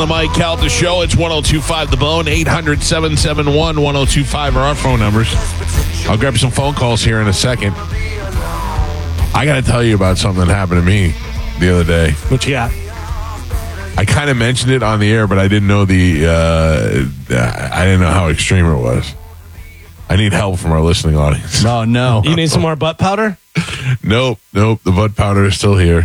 The Mike Calta Show. It's 102.5 The Bone. 800-771-1025 are our phone numbers. I'll grab some phone calls here in a second. I got to tell you about something that happened to me the other day. What you got? I kind of mentioned it on the air, but I didn't know I didn't know how extreme it was. I need help from our listening audience. Oh, no. You need some more butt powder? Nope. The butt powder is still here.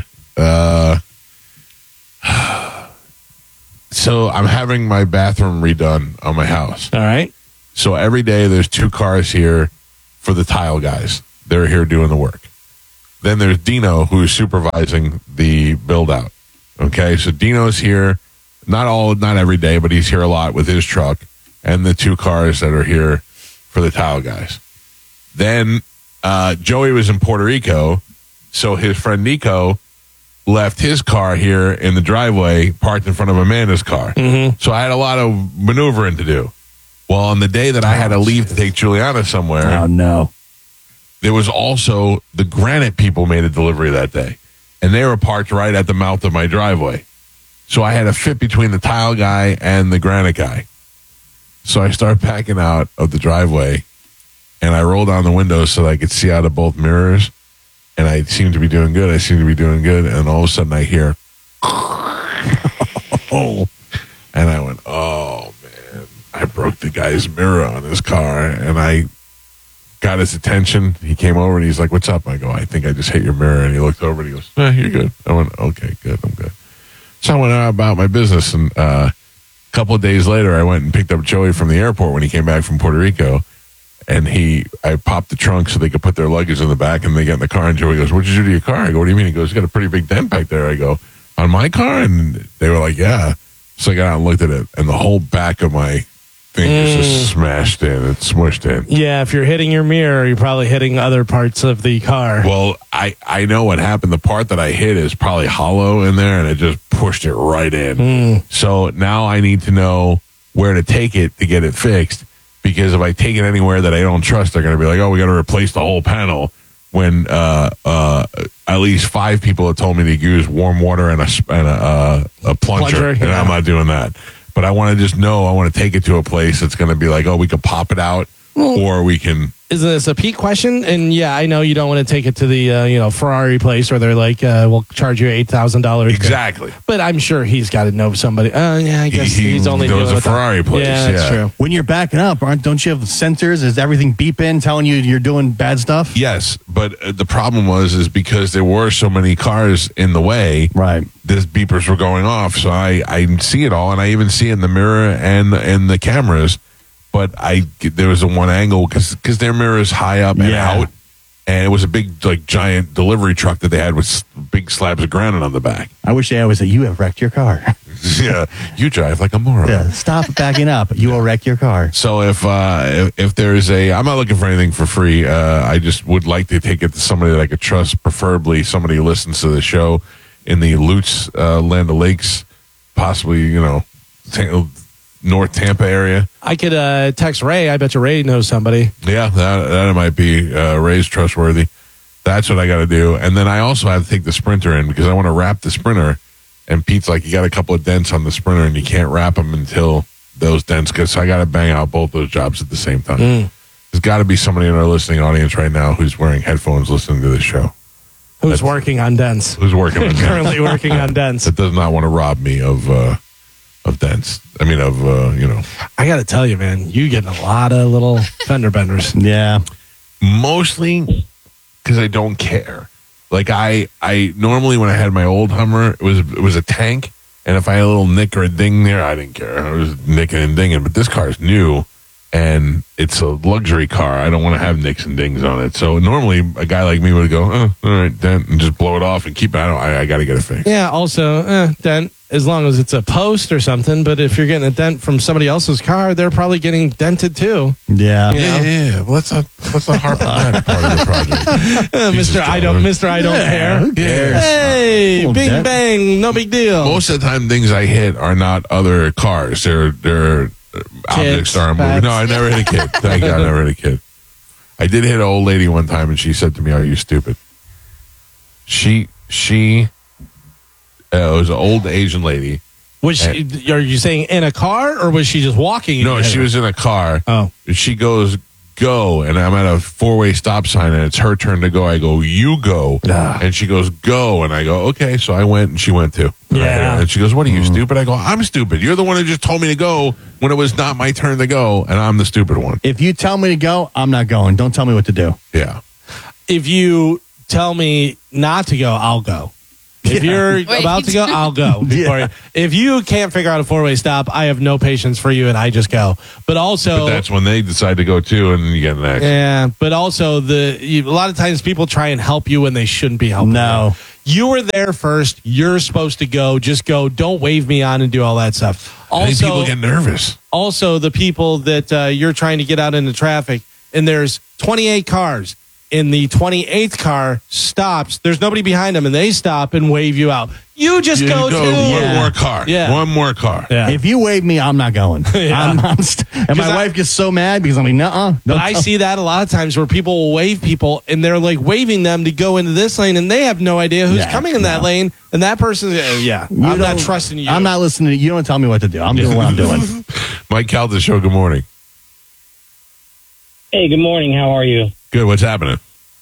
So I'm having my bathroom redone on my house. All right. So every day there's 2 cars here for the tile guys. They're here doing the work. Then there's Dino, who's supervising the build out. Okay, so Dino's here, not every day, but he's here a lot with his truck and the 2 cars that are here for the tile guys. Then Joey was in Puerto Rico, so his friend Nico left his car here in the driveway, parked in front of Amanda's car. Mm-hmm. So I had a lot of maneuvering to do. Well, on the day that I had to leave to take Juliana somewhere, Oh, no. there was also the Granite people made a delivery that day. And they were parked right at the mouth of my driveway. So I had to fit between the tile guy and the Granite guy. So I start backing out of the driveway, and I roll down the windows so that I could see out of both mirrors. And I seem to be doing good. And all of a sudden I hear, oh. And I went, oh, man. I broke the guy's mirror on his car. And I got his attention. He came over and he's like, what's up? I go, I think I just hit your mirror. And he looked over and he goes, you're good. I went, okay, good. I'm good. So I went out about my business. And a couple of days later, I went and picked up Joey from the airport when he came back from Puerto Rico. And I popped the trunk so they could put their luggage in the back, and they get in the car, and Joey goes, what'd you do to your car? I go, what do you mean? He goes, you got a pretty big dent back there. I go, on my car? And they were like, yeah. So I got out and looked at it, and the whole back of my thing is just smashed in. It's smushed in. Yeah, if you're hitting your mirror, you're probably hitting other parts of the car. Well, I know what happened. The part that I hit is probably hollow in there, and it just pushed it right in. So now I need to know where to take it to get it fixed. Because if I take it anywhere that I don't trust, they're going to be like, oh, we got to replace the whole panel. When at least 5 people have told me to use warm water and a plunger, and I'm not doing that. But I want to just know, I want to take it to a place that's going to be like, oh, we can pop it out, or we can. Is this a Pete question? And yeah, I know you don't want to take it to the Ferrari place where they're like, we'll charge you $8,000. Exactly. But I'm sure he's got to know somebody. Yeah, I guess he's only knows doing a Ferrari place. Yeah, that's true. When you're backing up, don't you have sensors? Is everything beeping, telling you you're doing bad stuff? Yes, but the problem is because there were so many cars in the way. Right. These beepers were going off, so I see it all, and I even see it in the mirror and in the cameras. But there was a one angle because their mirror is high up and out, and it was a big, giant delivery truck that they had with big slabs of granite on the back. I wish I always said, you have wrecked your car. Yeah, you drive like a moron. Yeah, stop backing up. You will wreck your car. So if there's I'm not looking for anything for free. I just would like to take it to somebody that I could trust, preferably somebody who listens to the show in the Lutz, Land O'Lakes, possibly, North Tampa area. I could text Ray. I bet you Ray knows somebody. Yeah, that might be Ray's trustworthy. That's what I got to do. And then I also have to take the Sprinter in because I want to wrap the Sprinter. And Pete's like, you got a couple of dents on the Sprinter and you can't wrap them until those dents get. So I got to bang out both those jobs at the same time. There's got to be somebody in our listening audience right now who's wearing headphones listening to this show. Who's working on dents? Who's working on dents? Currently working on dents. That does not want to rob me of dents. I mean, I got to tell you, man, you get a lot of little fender benders. Yeah. Mostly because I don't care. Like I normally when I had my old Hummer, it was a tank, and if I had a little nick or a ding there, I didn't care. I was nicking and dinging. But this car is new, and it's a luxury car. I don't want to have nicks and dings on it. So normally a guy like me would go, all right, dent, and just blow it off and keep it. I got to get it fixed. Yeah. Also, dent. As long as it's a post or something, but if you're getting a dent from somebody else's car, they're probably getting dented too. Yeah. Yeah. Well, let's not harp on that part of the project. Mr. I don't care. Who cares? Hey, bing dent. Bang, no big deal. Most of the time, things I hit are not other cars. They're objects that are moving. No, I never hit a kid. Thank God, I never hit a kid. I did hit an old lady one time, and she said to me, "Are you stupid?" She it was an old Asian lady, Was she, are you saying in a car or was she just walking? No, she was in a car. Oh. She goes, go. And I'm at a 4-way stop sign and it's her turn to go. I go, you go. And she goes, go. And I go, okay. So I went and she went too. Yeah. And she goes, what are you, stupid? I go, I'm stupid. You're the one who just told me to go when it was not my turn to go. And I'm the stupid one. If you tell me to go, I'm not going. Don't tell me what to do. Yeah. If you tell me not to go, I'll go. If you're about to go, I'll go. If you can't figure out a 4-way stop, I have no patience for you and I just go. But also, that's when they decide to go too and you get an accident. Yeah, but also a lot of times people try and help you when they shouldn't be helping. No. You were there first. You're supposed to go. Just go. Don't wave me on and do all that stuff. I think people get nervous. Also, the people that you're trying to get out into traffic, and there's 28 cars. In the 28th car stops. There's nobody behind them, and they stop and wave you out. You just go too. One more car. Yeah. One more car. Yeah. If you wave me, I'm not going. And my wife gets so mad because I'm like, nuh-uh. But I see that a lot of times where people will wave people, and they're like waving them to go into this lane, and they have no idea who's coming in that lane, and that person's, I'm not trusting you. I'm not listening to you. You don't tell me what to do. I'm doing what I'm doing. Mike Calda Show, good morning. Hey, good morning. How are you? Good. What's happening?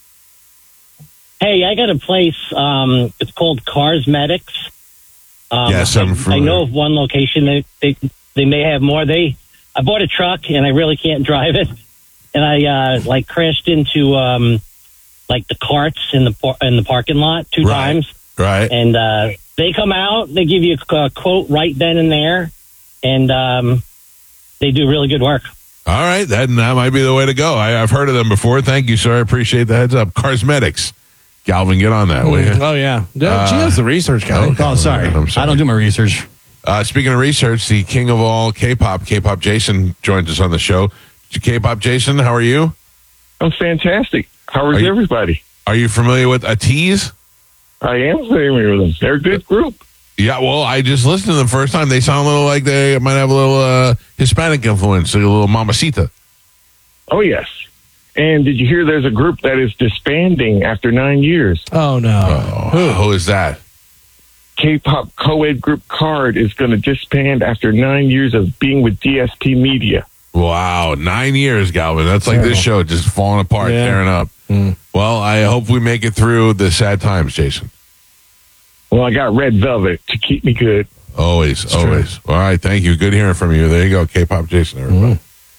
Hey, I got a place. It's called Carsmetics. Yes, I'm I familiar. know of one location. They may have more. I bought a truck and I really can't drive it, and I crashed into the carts in the parking lot two times. Right. And they come out. They give you a quote right then and there, and they do really good work. All right, that might be the way to go. I've heard of them before. Thank you, sir. I appreciate the heads up. Carsmetics. Galvin, get on that, will you? Oh, yeah. She does the research, guy. Oh, sorry. I don't do my research. Speaking of research, the king of all K-pop Jason, joins us on the show. K-pop Jason, how are you? I'm fantastic. How is everybody? Are you familiar with ATEEZ? I am familiar with them. They're a good group. Yeah, well, I just listened to them the first time. They sound a little like they might have a little Hispanic influence, a little mamacita. Oh, yes. And did you hear there's a group that is disbanding after 9 years? Oh, no. Who is that? K-pop co-ed group Card is going to disband after 9 years of being with DSP Media. Wow, 9 years, Galvin. That's like this show just falling apart, tearing up. Well, I hope we make it through the sad times, Jason. Well, I got Red Velvet to keep me good. Always. All right, thank you. Good hearing from you. There you go, K-pop Jason, everybody.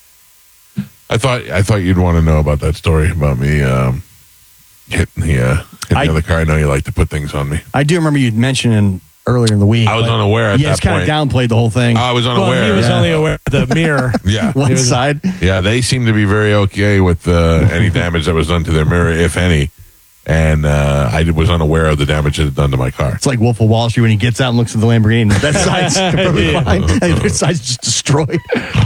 I thought you'd want to know about that story about me hitting the other car. I know you like to put things on me. I do remember you mentioning earlier in the week. I was unaware at that it's kind point. of downplayed the whole thing. I was unaware. Well, he was only aware of the mirror. Yeah. One side. Yeah, they seem to be very okay with any damage that was done to their mirror, if any. And I was unaware of the damage it had done to my car. It's like Wolf of Wall Street when he gets out and looks at the Lamborghini. That side's completely fine. And the other side's just destroyed.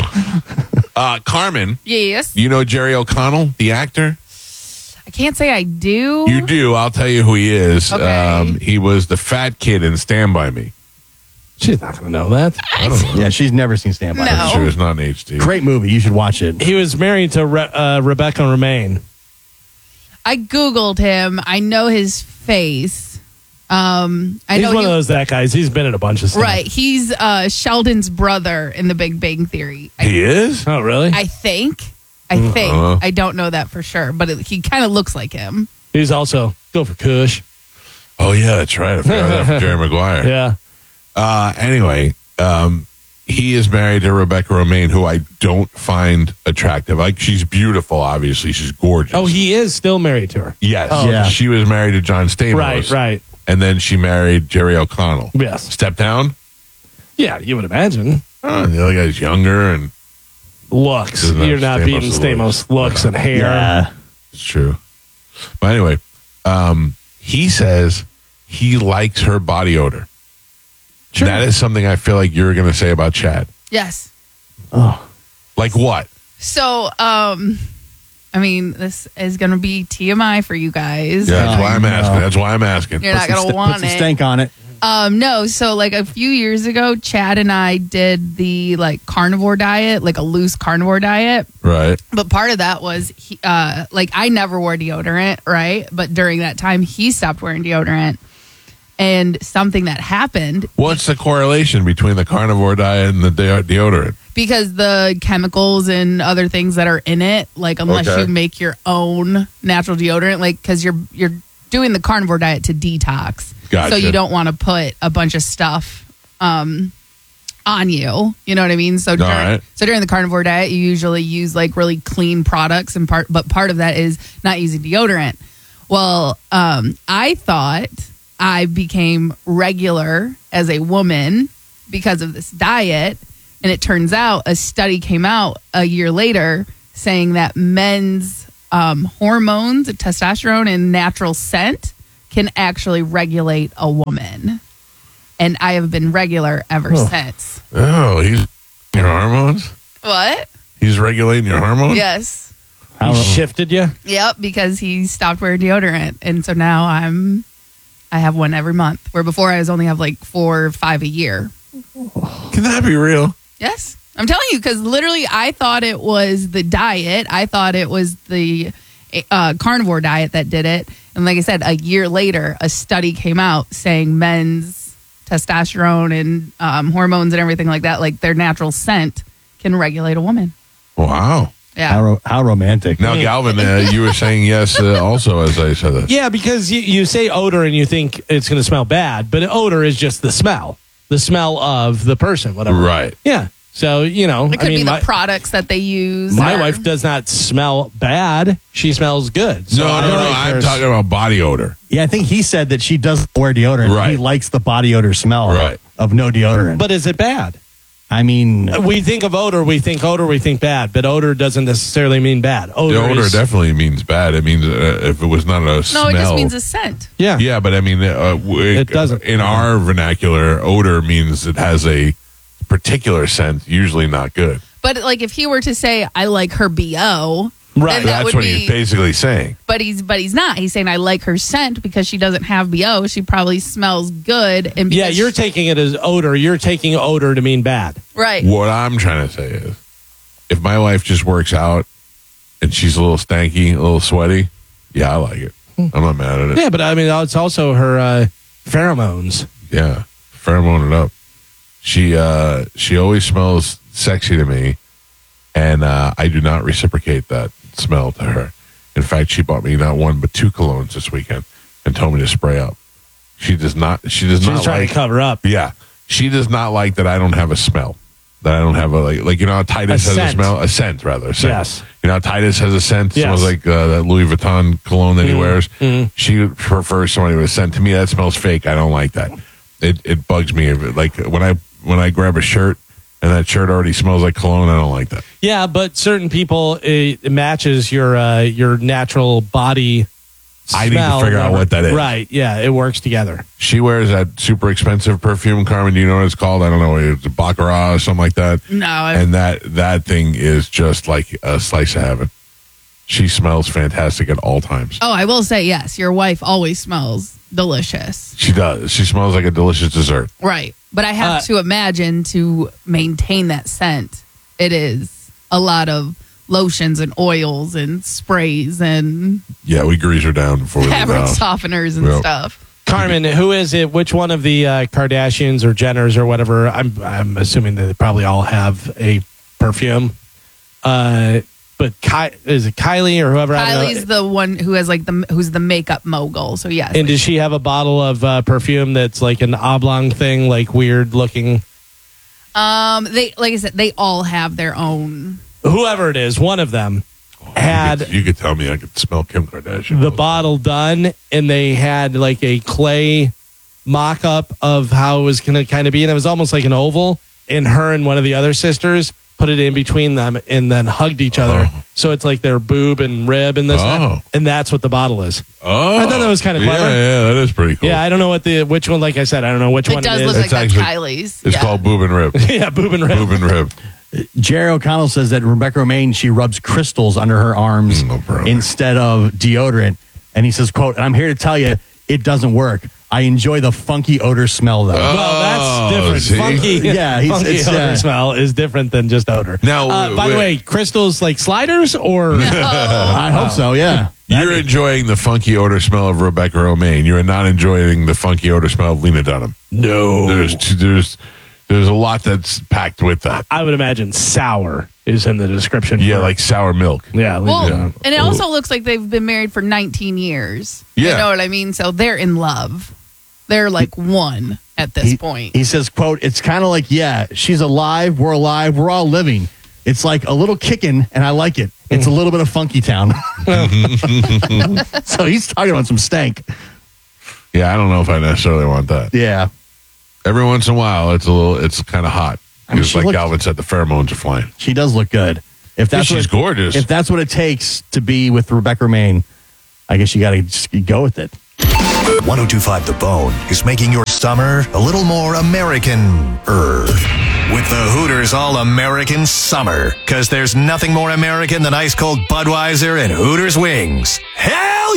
Carmen. Yes. You know Jerry O'Connell, the actor? I can't say I do. You do. I'll tell you who he is. Okay. He was the fat kid in Stand By Me. She's not going to know that. I don't know. Yeah, she's never seen Stand By Me. No. I'm sure it's not in HD. Great movie. You should watch it. He was married to Rebecca Romaine. I Googled him. I know his face. He's one of those that guys. He's been in a bunch of stuff. Right. He's Sheldon's brother in The Big Bang Theory. He is? Oh, really? I think. I don't know that for sure, but he kind of looks like him. He's also go for Kush. Oh, yeah, that's right. I forgot that from Jerry Maguire. Yeah. Anyway, he is married to Rebecca Romaine, who I don't find attractive. Like, she's beautiful, obviously. She's gorgeous. Oh, he is still married to her. Yes. Oh, yeah. She was married to John Stamos. Right. And then she married Jerry O'Connell. Yes. Step down? Yeah, you would imagine. The other guy's younger, and Looks. Doesn't have You're not Stamos' beating Stamos' looks and hair. Yeah. it's true. But anyway, he says he likes her body odor. Sure. That is something I feel like you're going to say about Chad. Yes. Like what? So, I mean, this is going to be TMI for you guys. Yeah, that's why I'm asking. You're not going to want Put some it. stank on it. No, so like a few years ago, Chad and I did the carnivore diet, like a loose carnivore diet. Right. But part of that was, I never wore deodorant, right? But during that time, he stopped wearing deodorant. And something that happened What's the correlation between the carnivore diet and the deodorant? because the chemicals and other things that are in it, like unless Okay. you make your own natural deodorant, like because you're doing the carnivore diet to detox, Gotcha. so you don't want to put a bunch of stuff on you. You know what I mean? So right. during the carnivore diet, you usually use like really clean products, but part of that is not using deodorant. Well, I thought I became regular as a woman because of this diet. And it turns out a study came out a year later saying that men's hormones, testosterone, and natural scent can actually regulate a woman. And I have been regular ever since. Oh, he's your hormones? What? He's regulating your hormones? Yes. He shifted you? Yep, because he stopped wearing deodorant. And so now I have one every month, where before I was only have like 4 or 5 a year. Can that be real? Yes. I'm telling you, because literally I thought it was the diet. I thought it was the carnivore diet that did it. And like I said, a year later, a study came out saying men's testosterone and hormones and everything like that, like their natural scent, can regulate a woman. Wow. Yeah. How romantic. Now, Galvin, you were saying yes also as I said that. Yeah, because you say odor and you think it's going to smell bad, but odor is just the smell of the person, whatever. Right. Yeah. So, It could be the my, products that they use. my or- wife does not smell bad. She smells good. So No, I don't think I'm there's- talking about body odor. Yeah, I think he said that she doesn't wear deodorant. Right. He likes the body odor smell Right. of no deodorant. But is it bad? I mean, We think of odor, we think bad, but odor doesn't necessarily mean bad. The odor is, definitely means bad. It means if it was not a smell. No, it just means a scent. Yeah. Yeah, but I mean, It doesn't. In our vernacular, odor means it has a particular scent, usually not good. But like if he were to say, I like her BO, Right. then that That's would what be, he's basically saying. But he's not. He's saying I like her scent because she doesn't have BO. She probably smells good. And Yeah, because you're taking it as odor. You're taking odor to mean bad. right. What I'm trying to say is, if my wife just works out and she's a little stanky, a little sweaty, yeah, I like it. I'm not mad at it. Yeah, but I mean, it's also her pheromones. Yeah, pheromone it up. She always smells sexy to me, and I do not reciprocate that smell to her. In fact, she bought me not one but 2 colognes this weekend and told me to spray up. She does not. She does She's not trying like. to cover up. Yeah, she does not like that. I don't have a smell. That I don't have a like. You know how Titus has a scent. smell. A scent rather. A scent. Yes. You know how Titus has a scent. Yes. Smells like that Louis Vuitton cologne that he wears. She prefers somebody with a scent. To me, that smells fake. I don't like that. It bugs me. Like when I grab a shirt and that shirt already smells like cologne, I don't like that. Yeah, but certain people, it matches your natural body I need to smell, figure out what that is. Right, yeah, it works together. She wears that super expensive perfume, Carmen. Do you know what it's called? I don't know. It's a Baccarat or something like that. No, And that thing is just like a slice of heaven. She smells fantastic at all times. I will say yes. Your wife always smells delicious. She does. She smells like a delicious dessert. Right. But I have to imagine to maintain that scent, it is a lot of lotions and oils and sprays and Yeah, we grease her down before we leave the fabric house. softeners and Yep. stuff. Carmen, who is it? Which one of the Kardashians or Jenners or whatever? I'm assuming that they probably all have a perfume. But is it Kylie or whoever? I don't know. Kylie's the one who has who's the makeup mogul. So yes. And does she have a bottle of perfume that's like an oblong thing, like weird looking? they like I said, they all have their own. Whoever it is, one of them had You could tell me I could smell Kim Kardashian. the bottle done, and they had like a clay mock-up of how it was going to kind of be, and it was almost like an oval, and her and one of the other sisters put it in between them and then hugged each other. So it's like their boob and rib and this, and that's what the bottle is. Oh, I thought that was kind of clever. Yeah, that is pretty cool. Yeah, I don't know which one, like I said, I don't know which It one does it look is. like that's Kylie's. It's called boob and rib. Yeah, boob and rib. Boob and rib. Jerry O'Connell says that Rebecca Romaine, she rubs crystals under her arms No, brother. instead of deodorant. And he says, quote, and I'm here to tell you, it doesn't work. I enjoy the funky odor smell, though. Well, that's see? different. Funky, Yeah, funky odor smell is different than just odor. Now, by the way, Crystal's like sliders or I hope so, yeah. you're enjoying the funky odor smell of Rebecca Romaine. You're not enjoying the funky odor smell of Lena Dunham. no. There's a lot that's packed with that. I would imagine sour is in the description. Yeah, for- like sour milk. yeah. Well, yeah. and it also looks like they've been married for 19 years. Yeah. You know what I mean? So they're in love. They're like one at this point. He says, quote, it's kind of like, yeah, she's alive, we're all living. It's like a little kicking, and I like it. It's a little bit of Funky Town. So he's talking about some stank. Yeah, I don't know if I necessarily want that. Yeah. Every once in a while, it's kind of hot. I mean, Just she like looked- Galvin said, the pheromones are flying. She does look good. If that's She's gorgeous. If that's what it takes to be with Rebecca Romaine, I guess you got to just go with it. 1025 The Bone is making your summer a little more American-er. With the Hooters All-American Summer. Because there's nothing more American than ice-cold Budweiser and Hooters wings. Hell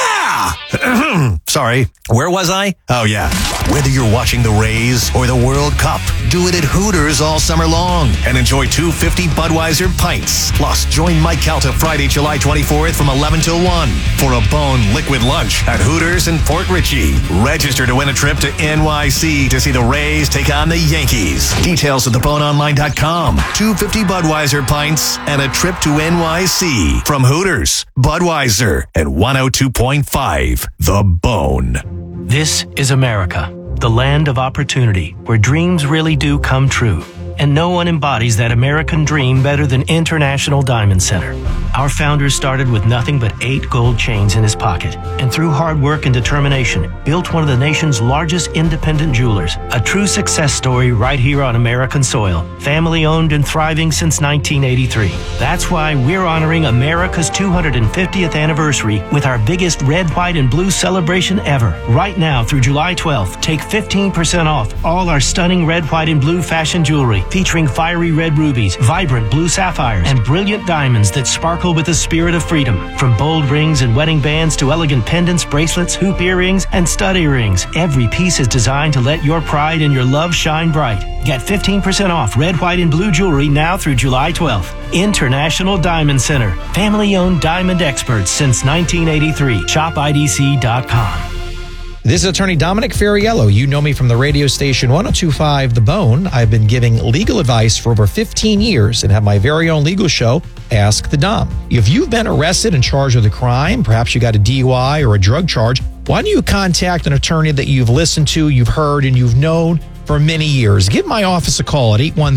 yeah! Sorry, where was I? Oh, yeah. Whether you're watching the Rays or the World Cup, do it at Hooters all summer long and enjoy 250 Budweiser pints. Plus, join Mike Calta Friday, July 24th from 11 till 1 for a Bone liquid lunch at Hooters in Port Richey. Register to win a trip to NYC to see the Rays take on the Yankees. Details at theboneonline.com. 250 Budweiser pints and a trip to NYC from Hooters, Budweiser, and 102.5 The Bone. This is America, the land of opportunity, where dreams really do come true. And no one embodies that American dream better than International Diamond Center. Our founder started with nothing but 8 gold chains in his pocket, and through hard work and determination, built one of the nation's largest independent jewelers. A true success story right here on American soil. Family owned and thriving since 1983. That's why we're honoring America's 250th anniversary with our biggest red, white, and blue celebration ever. Right now through July 12th, take 15% off all our stunning red, white, and blue fashion jewelry, featuring fiery red rubies, vibrant blue sapphires, and brilliant diamonds that sparkle with the spirit of freedom. From bold rings and wedding bands to elegant pendants, bracelets, hoop earrings, and stud earrings, every piece is designed to let your pride and your love shine bright. Get 15% off red, white, and blue jewelry now through July 12th. International Diamond Center. Family-owned diamond experts since 1983. ShopIDC.com. This is Attorney Dominic Ferriello. You know me from the radio station 1025 The Bone. I've been giving legal advice for over 15 years and have my very own legal show, Ask the Dom. If you've been arrested and charged with a crime, perhaps you got a DUI or a drug charge, why don't you contact an attorney that you've listened to, you've heard, and you've known for many years? Give my office a call at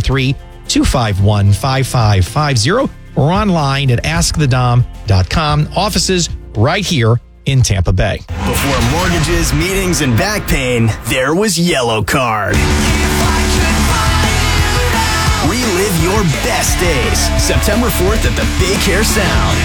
813-251-5550 or online at askthedom.com. Offices right here in Tampa Bay. Before mortgages, meetings, and back pain, there was Yellow Card. Relive your best days. September 4th at the Big Hair Sound.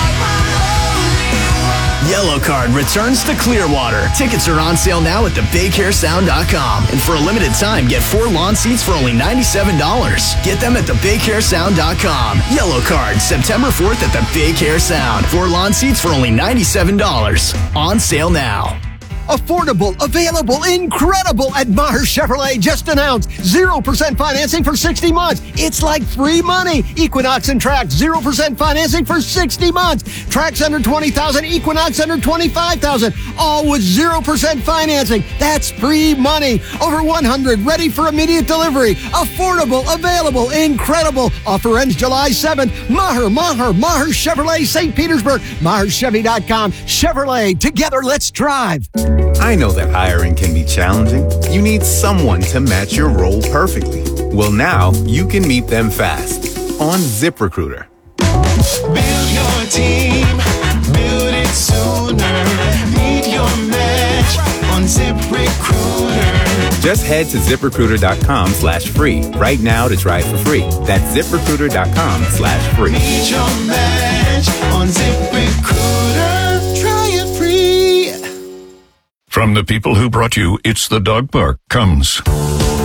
Yellow Card returns to Clearwater. Tickets are on sale now at thebighairsound.com. And for a limited time, get 4 lawn seats for only $97. Get them at thebighairsound.com. Yellow Card, September 4th at the Big Hair Sound. 4 lawn seats for only $97. On sale now. Affordable, available, incredible at Maher Chevrolet just announced 0% financing for 60 months. It's like free money. Equinox and Trax, 0% financing for 60 months. Trax under 20,000, Equinox under 25,000. All with 0% financing. That's free money. Over 100 ready for immediate delivery. Affordable, available, incredible. Offer ends July 7th. Maher Chevrolet, St. Petersburg. MaherChevy.com. Chevrolet, together let's drive. I know that hiring can be challenging. You need someone to match your role perfectly. Well, now you can meet them fast on ZipRecruiter. Build your team, build it sooner. Meet your match on ZipRecruiter. Just head to ZipRecruiter.com/free right now to try it for free. That's ZipRecruiter.com/free. Meet your match on ZipRecruiter. Try it free. From the people who brought you It's the Dog Park comes